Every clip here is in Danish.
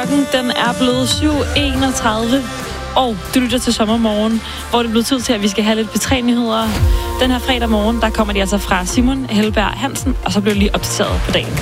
Klokken den er blevet 7:31, og du lytter til Sommermorgen, hvor det er blevet tid til, at vi skal have lidt P3-nyheder. Den her fredag morgen, der kommer de altså fra Simon Helberg Hansen, og så bliver det lige opdateret på dagen.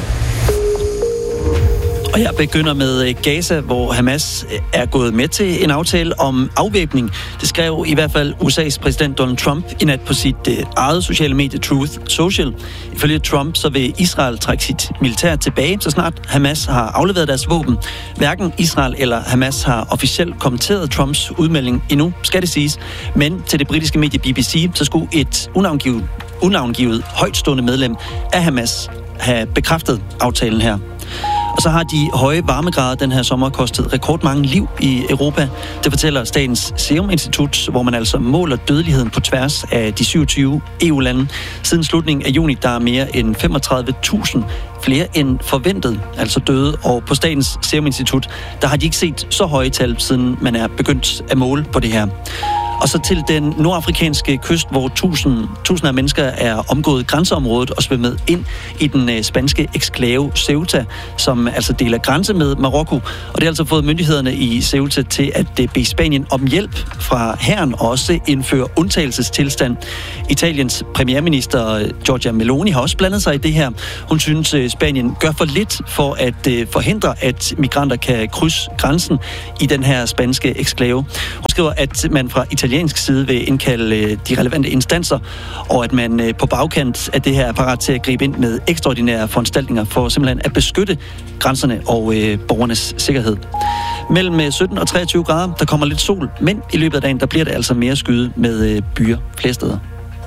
Og jeg begynder med Gaza, hvor Hamas er gået med til en aftale om afvæbning. Det skrev i hvert fald USA's præsident Donald Trump i nat på sit eget sociale medie Truth Social. Ifølge Trump så vil Israel trække sit militær tilbage, så snart Hamas har afleveret deres våben. Hverken Israel eller Hamas har officielt kommenteret Trumps udmelding endnu, skal det siges. Men til det britiske medie BBC, så skulle et unavngivet højtstående medlem af Hamas have bekræftet aftalen her. Og så har de høje varmegrader den her sommer kostet rekordmange liv i Europa. Det fortæller Statens Serum Institut, hvor man altså måler dødeligheden på tværs af de 27 EU-lande. Siden slutningen af juni, der er mere end 35.000 flere end forventet, altså døde. Og på Statens Serum Institut, der har de ikke set så høje tal, siden man er begyndt at måle på det her. Og så til den nordafrikanske kyst, hvor tusinder af mennesker er omgået grænseområdet og svømmet ind i den spanske eksklave Ceuta, som altså deler grænse med Marokko. Og det har altså fået myndighederne i Ceuta til at bede Spanien om hjælp fra hæren og også indføre undtagelsestilstand. Italiens premierminister Giorgia Meloni har også blandet sig i det her. Hun synes, Spanien gør for lidt for at forhindre, at migranter kan krydse grænsen i den her spanske eksklave. Hun skriver, at man fra italiensk side vil indkalde de relevante instanser, og at man på bagkant af det her er parat til at gribe ind med ekstraordinære foranstaltninger for simpelthen at beskytte grænserne og borgernes sikkerhed. Mellem 17 og 23 grader, der kommer lidt sol, men i løbet af dagen, der bliver det altså mere skyde med byer flere steder.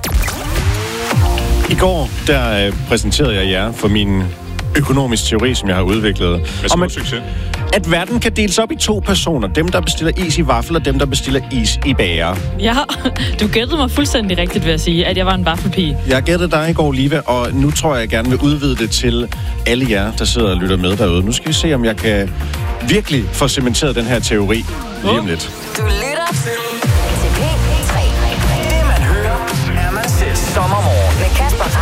I går, der præsenterede jeg jer for min økonomisk teori, som jeg har udviklet. Med stor succes. At verden kan deles op i 2 personer. Dem, der bestiller is i vaffel, og dem, der bestiller is i bager. Ja, du gættede mig fuldstændig rigtigt ved at sige, at jeg var en vaffelpige. Jeg gættede dig i går, Liva, og nu tror jeg gerne vil udvide det til alle jer, der sidder og lytter med derude. Nu skal vi se, om jeg kan virkelig få cementeret den her teori lige om lidt. Du lytter til P3. Det man hører, er man selv. Sommermorgen med Kasper